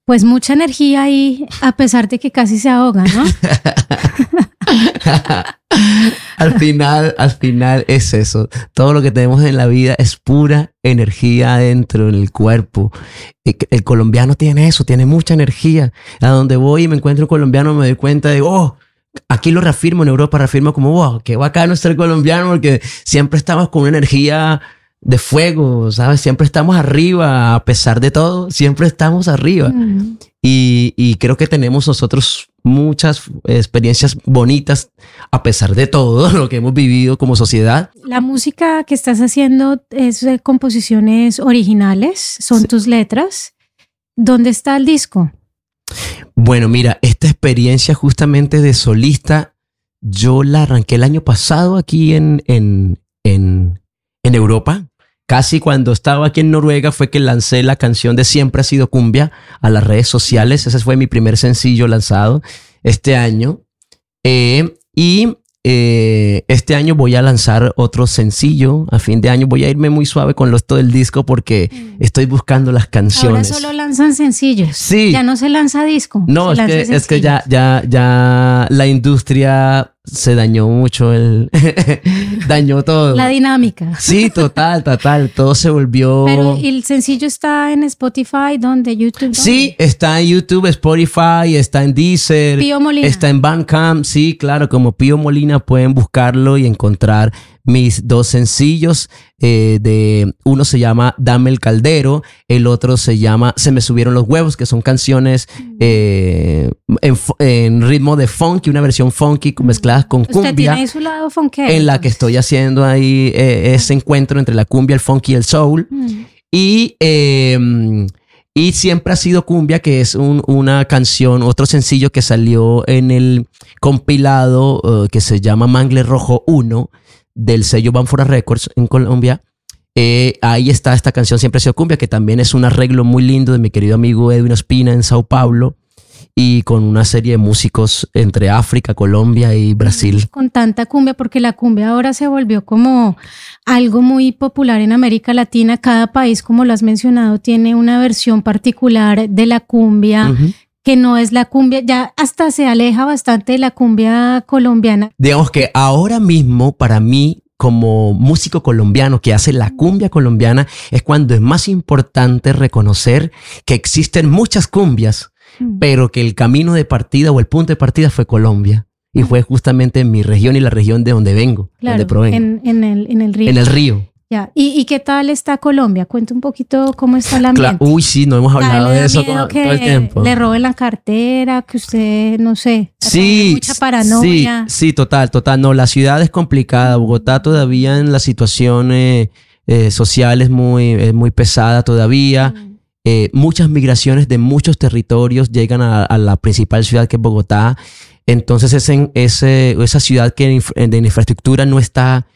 Pues mucha energía ahí, a pesar de que casi se ahoga, ¿no? Al final es eso. Todo lo que tenemos en la vida es pura energía adentro, en el cuerpo. El colombiano tiene eso, tiene mucha energía. A donde voy y me encuentro un colombiano, me doy cuenta de, aquí lo reafirmo, en Europa reafirmo como, wow, qué bacano ser colombiano, porque siempre estamos con una energía de fuego, ¿sabes? Siempre estamos arriba, a pesar de todo, siempre estamos arriba. Y creo que tenemos nosotros muchas experiencias bonitas, a pesar de todo lo que hemos vivido como sociedad. La música que estás haciendo es de composiciones originales, son Sí. tus letras. ¿Dónde está el disco? Bueno, mira, esta experiencia justamente de solista, yo la arranqué el año pasado aquí en Europa. Casi cuando estaba aquí en Noruega fue que lancé la canción de Siempre ha sido cumbia a las redes sociales. Ese fue mi primer sencillo lanzado este año. Este año voy a lanzar otro sencillo. A fin de año voy a irme muy suave con esto del disco porque estoy buscando las canciones. Ahora solo lanzan sencillos. Sí. Ya no se lanza disco. No, es que ya la industria se dañó mucho, dañó todo. La dinámica. Sí, total, todo se volvió... Pero el sencillo está en Spotify, ¿dónde? YouTube, ¿dónde? Sí, está en YouTube, Spotify, está en Deezer, Pío Molina. está en Bandcamp. Sí, claro, como Pío Molina pueden buscarlo y encontrar mis dos sencillos. Uno se llama Dame el Caldero, el otro se llama Se me subieron los huevos, que son canciones en ritmo de funky, una versión funky mezcladas con cumbia. Usted tiene ahí su lado funkero. En la que estoy haciendo ahí ese encuentro entre la cumbia, el funky y el soul. Y Siempre ha sido cumbia, que es una canción, otro sencillo que salió en el compilado que se llama Mangle Rojo 1 del sello Banfora Records en Colombia. Ahí está esta canción Siempre ha sido cumbia, que también es un arreglo muy lindo de mi querido amigo Edwin Ospina en Sao Paulo, y con una serie de músicos entre África, Colombia y Brasil. Con tanta cumbia, porque la cumbia ahora se volvió como algo muy popular en América Latina. Cada país, como lo has mencionado, tiene una versión particular de la cumbia. Que no es la cumbia, ya hasta se aleja bastante de la cumbia colombiana. Digamos que ahora mismo, para mí, como músico colombiano que hace la cumbia colombiana, es cuando es más importante reconocer que existen muchas cumbias, pero que el camino de partida o el punto de partida fue Colombia. Y fue justamente en mi región y la región de donde vengo, claro, donde provengo. En el río. En el río. Ya. ¿Y qué tal está Colombia? Cuenta un poquito cómo está el ambiente. Uy, sí, no hemos hablado de eso todo el tiempo. Le roben la cartera, que usted, no sé, sí, mucha paranoia. Sí, total. No, la ciudad es complicada. Bogotá todavía en la situación social es muy pesada todavía. Muchas migraciones de muchos territorios llegan a la principal ciudad, que es Bogotá. Entonces esa ciudad que de infraestructura no está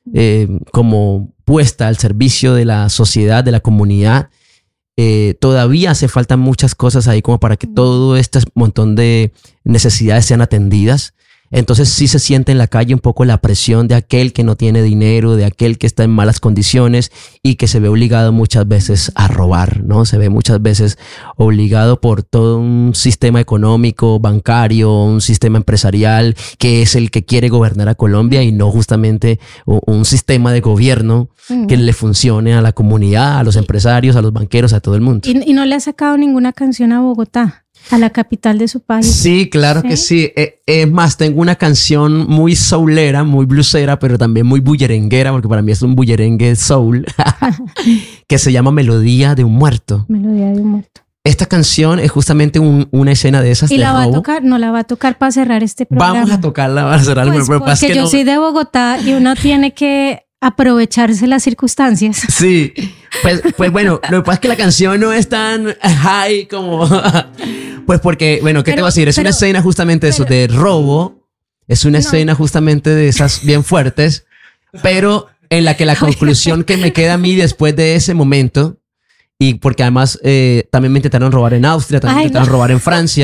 como puesta al servicio de la sociedad, de la comunidad. Todavía hace falta muchas cosas ahí como para que todo este montón de necesidades sean atendidas. Entonces sí se siente en la calle un poco la presión de aquel que no tiene dinero, de aquel que está en malas condiciones y que se ve obligado muchas veces a robar, ¿no? Se ve muchas veces obligado por todo un sistema económico, bancario, un sistema empresarial que es el que quiere gobernar a Colombia y no justamente un sistema de gobierno que le funcione a la comunidad, a los empresarios, a los banqueros, a todo el mundo. ¿Y no le ha sacado ninguna canción a Bogotá? A la capital de su país. Sí, claro que sí. Es más, tengo una canción muy soulera, muy bluesera, pero también muy bullerenguera, porque para mí es un bullerengue soul, que se llama Melodía de un Muerto. Melodía de un Muerto. Esta canción es justamente una escena de esas. ¿Y de la va robo. a tocar? No la va a tocar para cerrar este programa. Vamos a tocarla para cerrar el programa. Porque que yo no... soy de Bogotá y uno tiene que aprovecharse las circunstancias. Sí, pues bueno, lo que pasa es que la canción no es tan high como... Pues porque, bueno, ¿qué te voy a decir? Es una escena justamente de eso, de robo. Es una escena justamente de esas bien fuertes, pero en la que la conclusión que me queda a mí después de ese momento, y porque además también me intentaron robar en Austria, también me intentaron robar en Francia,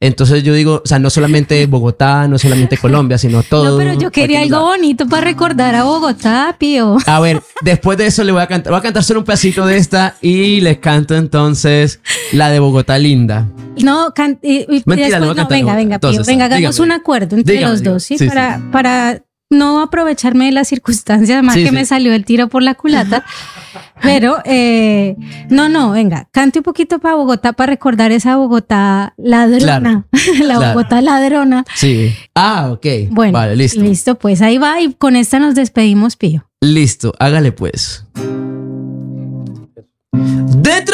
Entonces yo digo, o sea, no solamente Bogotá, no solamente Colombia, sino todo. No, pero yo quería algo bonito para recordar a Bogotá, Pío. A ver, después de eso le voy a cantar solo un pedacito de esta y les canto entonces la de Bogotá linda. No, mentira, no voy a cantar. Venga, Entonces, Pío, venga, hagamos un acuerdo entre los dos, ¿sí? Para no aprovecharme de las circunstancias, además que me salió el tiro por la culata. Pero, no, venga, cante un poquito para Bogotá, para recordar esa Bogotá ladrona. Claro. Bogotá ladrona. Sí. Ok. Bueno, vale, listo. Listo, pues ahí va y con esta nos despedimos, Pío. Listo, hágale pues. Dentro